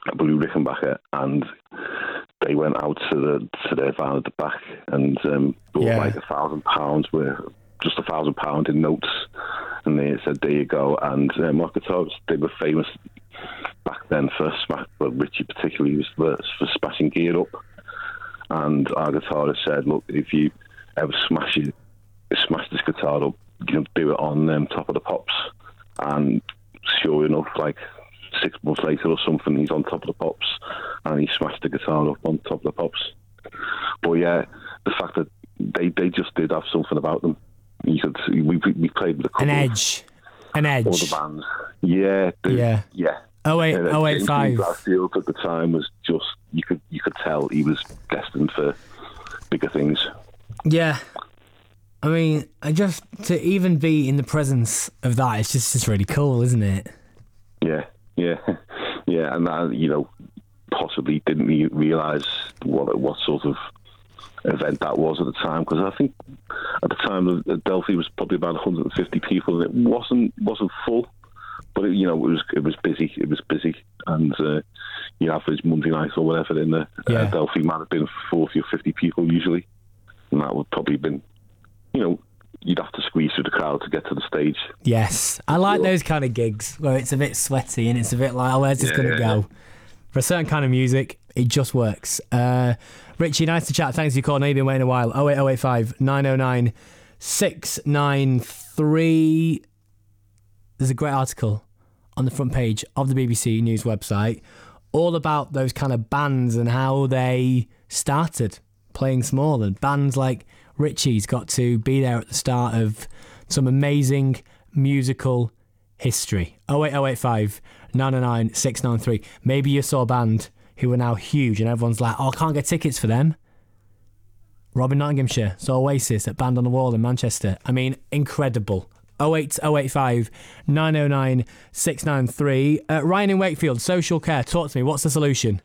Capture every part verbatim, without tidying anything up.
Blue Rickenbacker, and they went out to the to their van at the back and um, bought Yeah. like a thousand pounds worth, just a thousand pound in notes, and they said, "There you go." And um, our guitarists, they were famous back then for smash, well, Richie particularly was for, for smashing gear up. And our guitarist said, "Look, if you ever smash it, smash this guitar up, you can do it on um, Top of the Pops." And sure enough, like six months later or something, he's on Top of the Pops, and he smashed the guitar up on Top of the Pops. But yeah, the fact that they, they just did have something about them. You could we we played with a couple An edge, an of edge. other bands. Yeah, they, Yeah. yeah. Oh eight, Uh, oh eight James five. Glassfield at the time was just you could you could tell he was destined for bigger things. Yeah. I mean, I just to even be in the presence of that, it's just it's really cool, isn't it? Yeah, yeah, yeah, and that, you know, possibly didn't re- realise what what sort of event that was at the time, because I think at the time Adelphi was probably about one hundred fifty people, and it wasn't wasn't full, but it, you know, it was it was busy, it was busy, and uh, your average Monday night or whatever in the Yeah. uh, Adelphi might have been forty or fifty people usually, and that would probably have been, you know, you'd have to squeeze through the crowd to get to the stage. Yes, I like Sure. those kind of gigs where it's a bit sweaty and it's a bit like, oh, where's this Yeah, going to yeah, go? For a certain kind of music, it just works. Uh, Richie, nice to chat. Thanks for your call. I know you've been waiting a while. oh eight oh eight five, nine oh nine, six nine three. There's a great article on the front page of the B B C News website all about those kind of bands and how they started playing small, and bands like Richie's got to be there at the start of some amazing musical history. oh eight oh eight five, nine oh nine, six nine three. Maybe you saw a band who are now huge and everyone's like, oh, I can't get tickets for them. Robin Nottinghamshire saw Oasis at Band on the Wall in Manchester. I mean, incredible. oh eight oh eight five, nine oh nine, six nine three. Uh, Ryan in Wakefield, social care. Talk to me. What's the solution?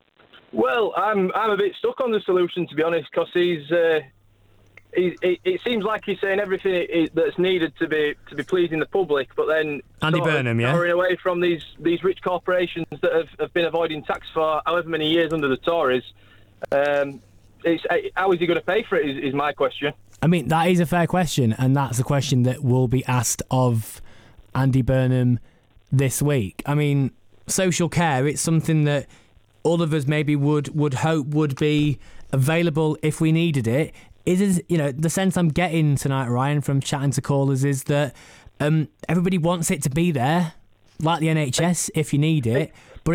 Well, I'm I'm a bit stuck on the solution, to be honest, because he's, uh, he, it, it seems like he's saying everything it, it, that's needed to be to be pleasing the public, but then Andy sort of Burnham, yeah? cowering away from these these rich corporations that have, have been avoiding tax for however many years under the Tories. Um, it's, how is he going to pay for it? Is, is my question. I mean, that is a fair question, and that's a question that will be asked of Andy Burnham this week. I mean, social care, it's something that all of us maybe would, would hope would be available if we needed it. It is, you know, the sense I'm getting tonight, Ryan, from chatting to callers is that um, everybody wants it to be there, like the N H S, if you need it.